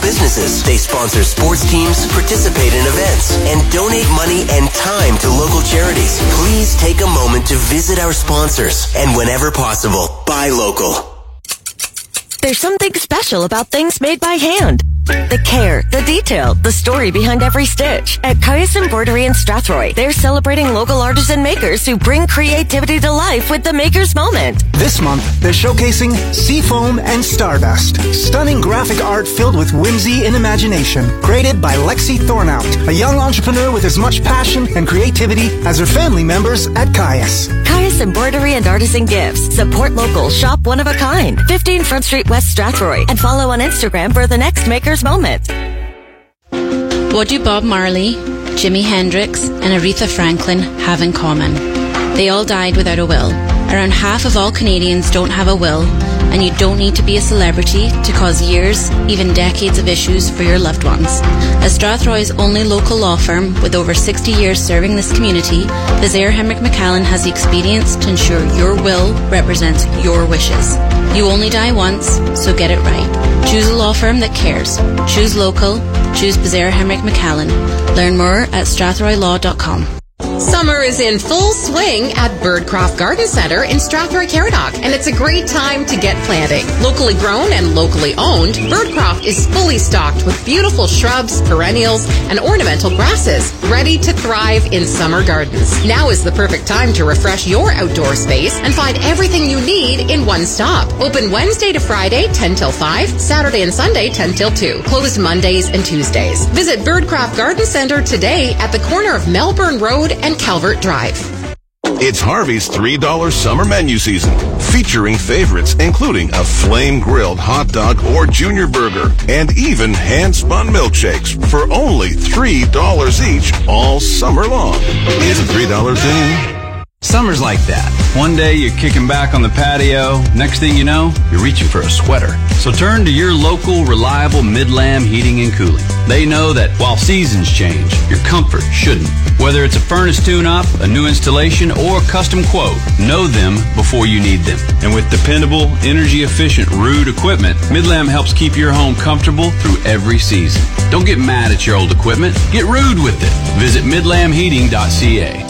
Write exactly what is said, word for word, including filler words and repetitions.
businesses. They sponsor sports teams, participate in events, and donate money and time to local charities. Please take a moment to visit our sponsors, and whenever possible, buy local. There's something special about things made by hand. The care, the detail, the story behind every stitch. At Caius Embroidery in Strathroy, they're celebrating local artisan makers who bring creativity to life with the Maker's Moment. This month, they're showcasing Seafoam and Stardust. Stunning graphic art filled with whimsy and imagination. Created by Lexi Thornout, a young entrepreneur with as much passion and creativity as her family members at Caius. Caius Embroidery and Artisan Gifts. Support local, shop one of a kind. fifteen Front Street West Strathroy. And follow on Instagram for the next Maker's Moment. What do Bob Marley, Jimi Hendrix, and Aretha Franklin have in common? They all died without a will. Around half of all Canadians don't have a will, and you don't need to be a celebrity to cause years, even decades of issues for your loved ones. As Strathroy's only local law firm with over sixty years serving this community, Bizaire Hemrick McCallan has the experience to ensure your will represents your wishes. You only die once, so get it right. Choose a law firm that cares. Choose local. Choose Bizaire Hemrick McCallan. Learn more at strathroy law dot com. Summer is in full swing at Birdcraft Garden Centre in Strathroy-Caradoc, and it's a great time to get planting. Locally grown and locally owned, Birdcraft is fully stocked with beautiful shrubs, perennials, and ornamental grasses, ready to thrive in summer gardens. Now is the perfect time to refresh your outdoor space and find everything you need in one stop. Open Wednesday to Friday, ten till five, Saturday and Sunday, ten till two. Closed Mondays and Tuesdays. Visit Birdcraft Garden Centre today at the corner of Melbourne Road and Calvert Drive. It's Harvey's three dollar summer menu season, featuring favorites including a flame-grilled hot dog or junior burger, and even hand-spun milkshakes for only three dollars each all summer long. Is it three dollars in? Summer's like that. One day you're kicking back on the patio. Next thing you know, you're reaching for a sweater. So turn to your local, reliable Midlam Heating and Cooling. They know that while seasons change, your comfort shouldn't. Whether it's a furnace tune-up, a new installation, or a custom quote, know them before you need them. And with dependable, energy-efficient Ruud equipment, Midlam helps keep your home comfortable through every season. Don't get mad at your old equipment. Get Ruud with it. Visit midlam heating dot c a.